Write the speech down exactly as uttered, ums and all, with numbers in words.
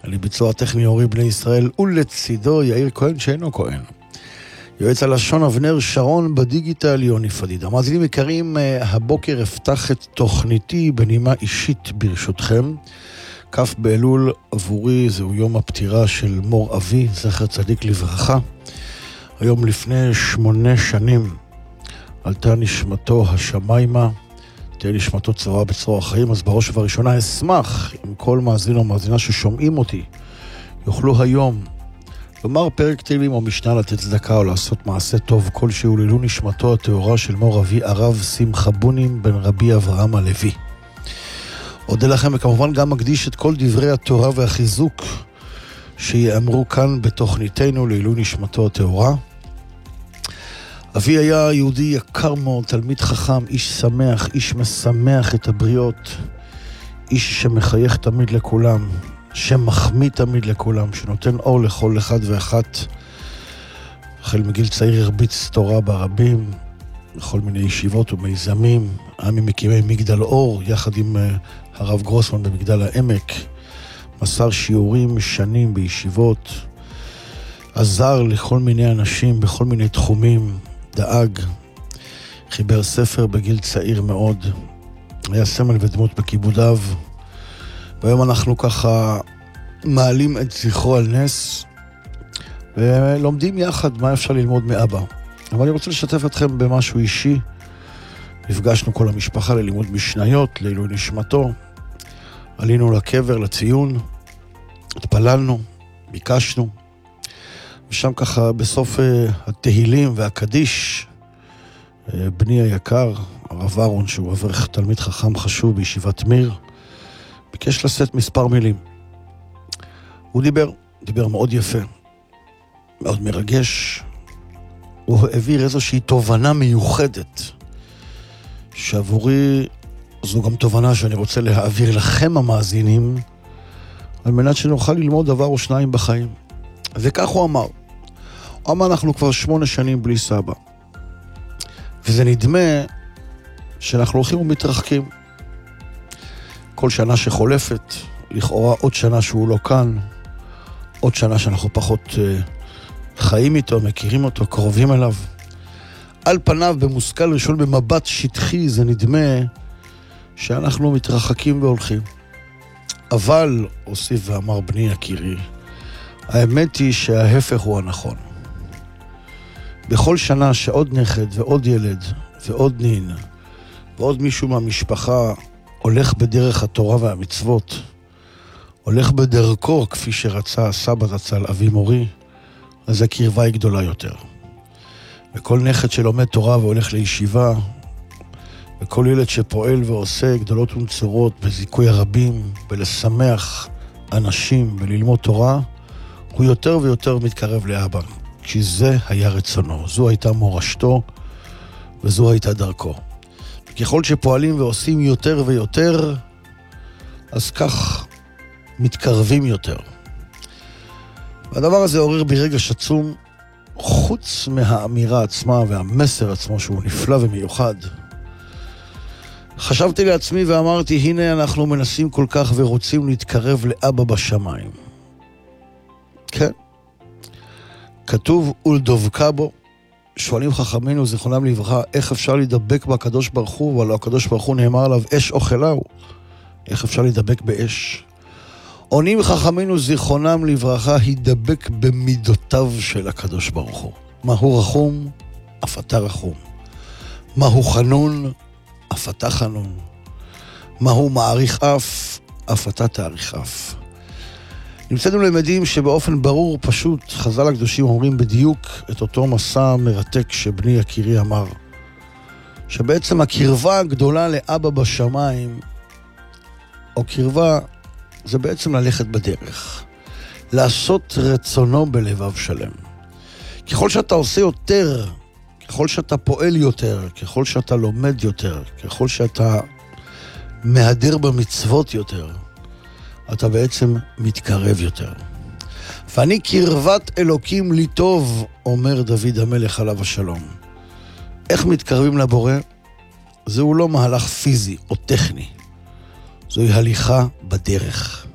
לביצוע הטכני אורי בני ישראל, ולצידו יאיר כהן שאינו כהן. יועץ הלשון אבנר שרון, בדיגיטל יוני פדידה. מאזינים יקרים, הבוקר אפתח את תוכניתי בנימה אישית ברשותכם. כף באלול עבורי זהו יום הפטירה של מור אבי, זכר צדיק לברכה. היום לפני שמונה שנים עלתה נשמתו השמיימה, תהיה נשמתו צרורה בצרור החיים. אז בראש ובראשונה אשמח אם כל מאזין או מאזינה ששומעים אותי יוכלו היום לומר פרק תהילים או משנה, לתת צדקה או לעשות מעשה טוב כלשהו לעילוי נשמתו הטהורה של מור אבי הרב שמחה בונים בן רבי אברהם הלוי. אודה לכם, וכמובן גם מקדיש את כל דברי התורה והחיזוק שיאמרו כאן בתוכניתנו לעילוי נשמתו הטהורה. אבי היה יהודי יקר מאוד, תלמיד חכם, איש שמח, איש משמח את הבריות, איש שמחייך תמיד לכולם, שמחמיא תמיד לכולם, שנותן אור לכל אחד ואחת. החל מגיל צעיר הרביץ תורה ברבים, בכל מיני ישיבות ומיזמים. היה ממקימי מגדל אור, יחד עם הרב גרוסמן במגדל העמק. מסר שיעורים שנים בישיבות, עזר לכל מיני אנשים בכל מיני תחומים, דאג, חיבר ספר בגיל צעיר מאוד, היה סמל ודמות בכיבודיו, והיום אנחנו ככה מעלים את זכרו על נס, ולומדים יחד מה אפשר ללמוד מאבא. אבל אני רוצה לשתף אתכם במשהו אישי. נפגשנו כל המשפחה ללימוד משניות, לעילוי נשמתו, עלינו לקבר, לציון, התפללנו, ביקשנו, ושם ככה בסוף התהילים והקדיש, בני היקר, הרב אהרון, שהוא אברך תלמיד חכם חשוב בישיבת מיר, ביקש לשאת מספר מילים. הוא דיבר, דיבר מאוד יפה, מאוד מרגש. הוא העביר איזושהי תובנה מיוחדת, שעבורי זו גם תובנה שאני רוצה להעביר לכם המאזינים, על מנת שנוכל ללמוד דבר או שניים בחיים. וכך הוא אמר. הוא אמר, אנחנו כבר שמונה שנים בלי סבא. וזה נדמה שאנחנו הולכים ומתרחקים. כל שנה שחולפת, לכאורה עוד שנה שהוא לא כאן, עוד שנה שאנחנו פחות uh, חיים איתו, מכירים אותו, קרובים אליו. על פניו, במושכל ראשון, במבט שטחי, זה נדמה שאנחנו מתרחקים והולכים. אבל, הוסיף ואמר בני יקירי, האמת היא שההפך הוא הנכון. בכל שנה שעוד נכד ועוד ילד ועוד נין ועוד מישהו מהמשפחה הולך בדרך התורה והמצוות, הולך בדרכו כפי שרצה סבא זצ"ל אבי מורי, אז הקרבה היא גדולה יותר. וכל נכד שלומד תורה והולך לישיבה, וכל ילד שפועל ועושה גדולות ונצורות בזיכוי הרבים, בלשמח אנשים וללמוד תורה, הוא יותר ויותר מתקרב לאבא, כי זה היה רצונו, זו הייתה מורשתו וזו הייתה דרכו. וככל שפועלים ועושים יותר ויותר, אז כך מתקרבים יותר. והדבר הזה עורר ברגש עצום, חוץ מהאמירה עצמה והמסר עצמו שהוא נפלא ומיוחד. חשבתי לעצמי ואמרתי, הנה אנחנו מנסים כל כך ורוצים להתקרב לאבא בשמיים. כן. כתוב ולדבקה בו. שואלים חכמינו זיכרונם לברכה, איך אפשר להידבק בקדוש ברוך הוא? אבל הקדוש ברוך הוא נאמר עליו, אש אוכלה הוא. איך אפשר להידבק באש? עונים חכמינו זיכרונם לברכה, הידבק במידותיו של הקדוש ברוך הוא. מהו רחום? אף אתה רחום. מהו חנון? אף אתה חנון. מהו מעריך אף? אף אתה תעריך אף. נמצאנו למדים שבאופן ברור פשוט חז"ל הקדושים אומרים בדיוק את אותו מסע מרתק שבני יקירי אמר, שבעצם הקרבה הגדולה לאבא בשמיים, או קרבה, זה בעצם ללכת בדרך, לעשות רצונו בלבב שלם. ככל שאתה עושה יותר, ככל שאתה פועל יותר, ככל שאתה לומד יותר, ככל שאתה מהדר במצוות יותר, אתה בעצם מתקרב יותר. ואני קרבת אלוקים לי טוב, אומר דוד המלך עליו השלום. איך מתקרבים לבורא? זהו לא מהלך פיזי או טכני. זוהי הליכה בדרך.